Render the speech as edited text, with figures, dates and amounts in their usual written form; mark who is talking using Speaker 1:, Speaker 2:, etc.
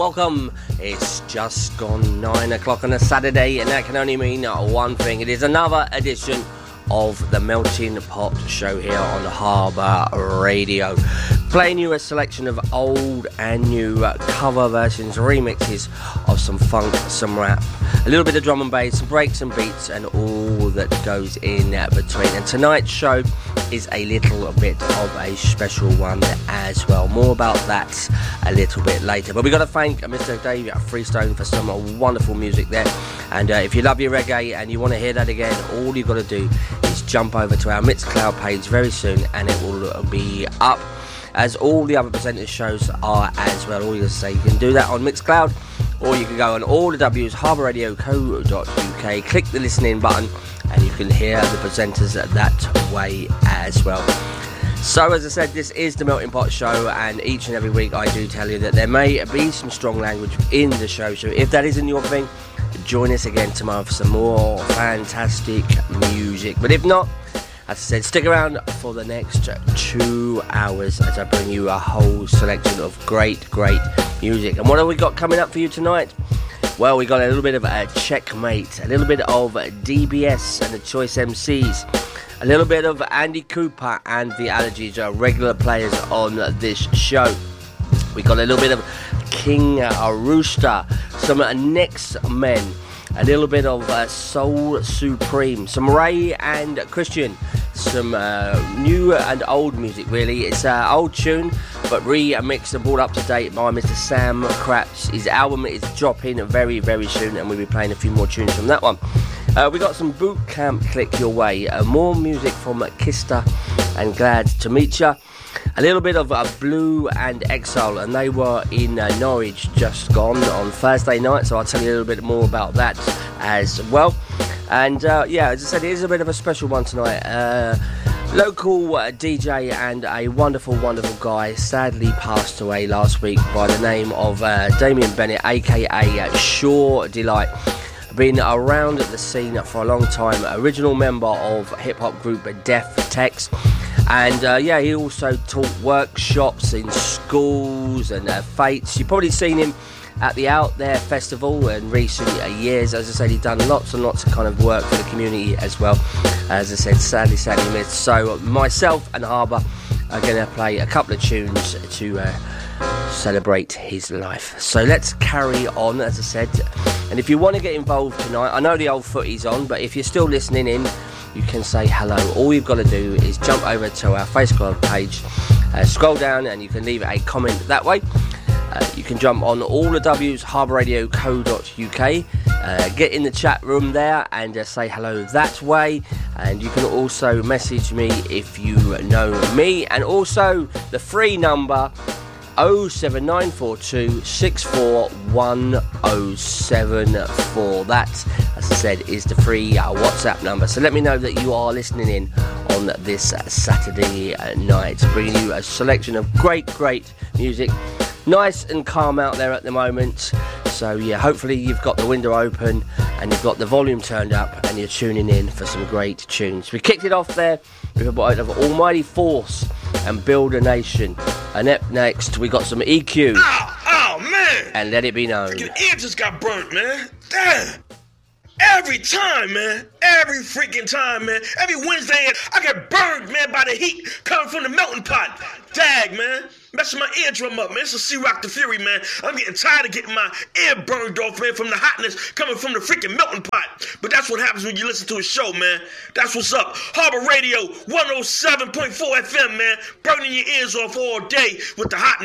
Speaker 1: Welcome. It's just gone 9 o'clock on a Saturday, and that can only mean one thing. It is another edition of the Melting Pot Show here on Harbour Radio. Playing you a selection of old and new cover versions, remixes of some funk, some rap, a little bit of drum and bass, some breaks and beats, and all that goes in between. And tonight's show is a little bit of a special one as well. More about that a little bit later. But we've got to thank Mr. Dave Freestone for some wonderful music there. And if you love your reggae and you want to hear that again, all you've got to do is jump over to our Mixcloud page very soon, and it will be up, as all the other presenters' shows are as well. All you say, you can do that on Mixcloud, or you can go on all the W's, harbourradio.co.uk, click the listening button, and you can hear the presenters that way as well. So, as I said, this is the Melting Pot Show, and each and every week I do tell you that there may be some strong language in the show. So if that isn't your thing, join us again tomorrow for some more fantastic music. But if not, as I said, stick around for the next 2 hours as I bring you a whole selection of great music. And what have we got coming up for you tonight? Well, we got a little bit of a Checkmate, a little bit of DBS and the Choice MCs, a little bit of Andy Cooper and the Allergies, are regular players on this show. We got a little bit of King Rooster, some Next Men, a little bit of Soul Supreme, some Ray and Christian, some new and old music really. It's an old tune but remixed and brought up to date by Mr. Sam Kratz. His album is dropping very soon, and we'll be playing a few more tunes from that one. We got some Boot Camp Click your way, more music from Kista and Glad to Meet Ya, a little bit of Blue and Exile, and they were in Norwich just gone on Thursday night, so I'll tell you a little bit more about that as well. And yeah, as I said, it is a bit of a special one tonight. Local DJ and a wonderful guy sadly passed away last week by the name of Damien Bennett, aka Shore Delight. Been around the scene for a long time, original member of hip-hop group Def Tex. And yeah, he also taught workshops in schools and fates. You've probably seen him at the Out There Festival in recent years. As I said, he's done lots and lots of kind of work for the community as well. As I said, sadly missed. So myself and Harbour are going to play a couple of tunes to celebrate his life. So let's carry on, as I said. And if you want to get involved tonight, I know the old footy's on, but if you're still listening in, you can say hello. All you've got to do is jump over to our Facebook page, scroll down, and you can leave a comment that way. You can jump on all the W's, harbourradio.co.uk, get in the chat room there and say hello that way. And you can also message me if you know me. And also the free number, 07942 641074. That, as I said, is the free WhatsApp number. So let me know that you are listening in on this Saturday night, bringing you a selection of great music. Nice and calm out there at the moment. So yeah, hopefully you've got the window open and you've got the volume turned up and you're tuning in for some great tunes. We kicked it off there with a bit of Almighty Force and Build a Nation. And up next, we got some EQ.
Speaker 2: Oh man!
Speaker 1: And Let It Be Known.
Speaker 2: Your ear just got burnt, man. Damn. Every time, man. Every freaking time, man. Every Wednesday, I get burned, man, by the heat coming from the melting pot. Dag, man. Messing my eardrum up, man. It's a C-Rock the Fury, man. I'm getting tired of getting my ear burned off, man, from the hotness coming from the freaking melting pot. But that's what happens when you listen to a show, man. That's what's up. Harbour Radio 107.4 FM, man. Burning your ears off all day with the hotness.